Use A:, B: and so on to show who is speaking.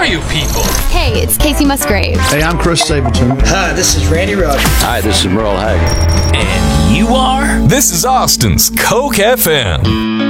A: you people?
B: Hey, it's Casey Musgrave.
C: Hey, I'm Chris Stapleton.
D: Hi, this is Randy Rogers.
E: Hi, this is Merle Haggard.
A: And you are?
F: This is Austin's Coke FM.